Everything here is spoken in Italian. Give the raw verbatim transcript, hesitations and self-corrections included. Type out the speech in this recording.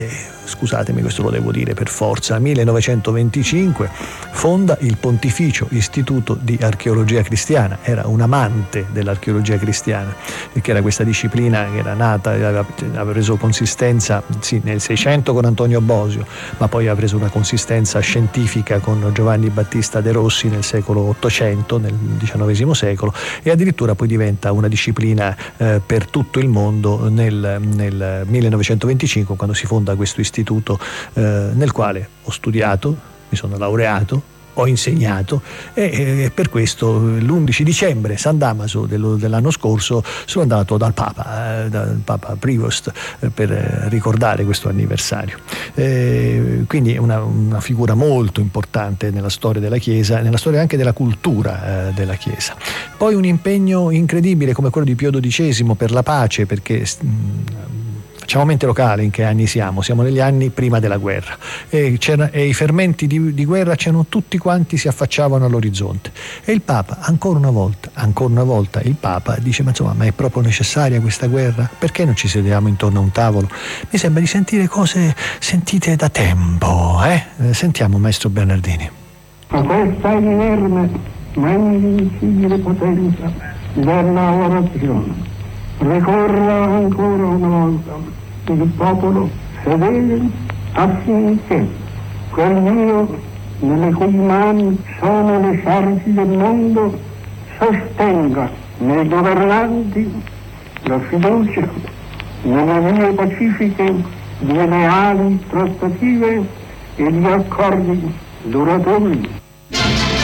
scusatemi, questo lo devo dire per forza, millenovecentoventicinque fonda il Pontificio Istituto di Archeologia Cristiana. Era un amante dell'archeologia cristiana, perché era questa disciplina che era nata, aveva, aveva preso consistenza sì, nel Seicento con Antonio Bosio, ma poi ha preso una consistenza scientifica con Giovanni Battista De Rossi nel secolo Ottocento, nel diciannovesimo secolo, e addirittura poi diventa una disciplina eh, per tutto il mondo nel, nel millenovecentoventicinque, quando si fonda questo istituto eh, nel quale ho studiato, mi sono laureato, ho insegnato e, e per questo l'undici dicembre, San Damaso dello, dell'anno scorso, sono andato dal Papa, eh, dal Papa Prevost, eh, per ricordare questo anniversario. Eh, quindi una, una figura molto importante nella storia della Chiesa, nella storia anche della cultura eh, della Chiesa. Poi un impegno incredibile come quello di Pio dodicesimo per la pace, perché mh, facciamo mente locale in che anni siamo, siamo negli anni prima della guerra e, e i fermenti di, di guerra c'erano tutti quanti, si affacciavano all'orizzonte e il Papa ancora una volta, ancora una volta il Papa dice: ma insomma, ma è proprio necessaria questa guerra? Perché non ci sediamo intorno a un tavolo? Mi sembra di sentire cose sentite da tempo, eh? Sentiamo Maestro Bernardini. A questa inerme ma invincibile potenza della orazione ricorra ancora una volta il popolo fedele affinché quel Dio nelle cui mani sono le sorti del mondo sostenga nei governanti la fiducia nelle vie pacifiche di leali trattative e di accordi duraturi.